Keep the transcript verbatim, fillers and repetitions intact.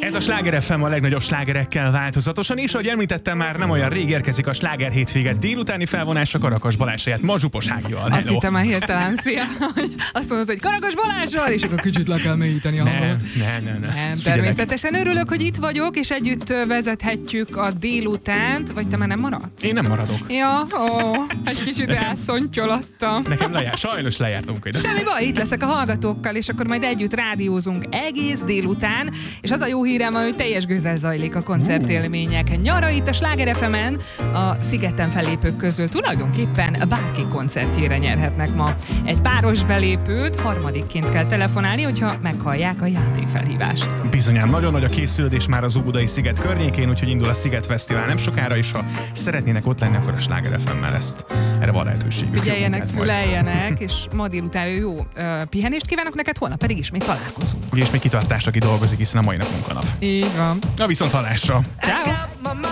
Ez a Sláger ef em a legnagyobb slágerekkel változatosan, és ahogy említettem, már nem olyan rég érkezik a Sláger hétvége délutáni felvonásra Karakas Balázs helyett Mazsupos Ágival. Azt hittem már hirtelen, szia, hogy azt mondod, hogy Karakas Balázsral, és akkor kicsit le kell mélyíteni a hangot. Nem, nem, nem, nem. Nem, természetesen örülök, hogy itt vagyok, és együtt vezethetjük a délutánt, vagy te már nem maradsz? Én nem maradok. Ja, ó, egy kicsit Nekem- elszontyolottam. Nekem lejár, sajnos lejártunk ide. Semmi baj, itt leszek a hallgatókkal, és akkor majd együtt rádiózunk egész délután, és az a jó hírem van, hogy teljes gőzzel zajlik a koncertélmények nyara itt a Sláger ef emen, a Szigeten fellépők közül tulajdonképpen bárki koncertjére nyerhetnek ma. Egy páros belépőt harmadikként kell telefonálni, hogyha meghallják a játékfelhívást. Bizonyám, nagyon nagy a készülődés már az Óbudai sziget környékén, úgyhogy indul a Sziget Fesztivál nem sokára, és ha szeretnének ott lenni, akkor a Sláger ef emmel ezt. Erre van lehetőségük. Figyeljenek, Jó munkát majd. füleljenek, és ma délután jó uh, pihenést kívánok neked, holnap pedig ismét találkozunk. És még kitartás, aki dolgozik, hiszen a mai nap munkanap. Így van. Na viszont hallásra! Ciao.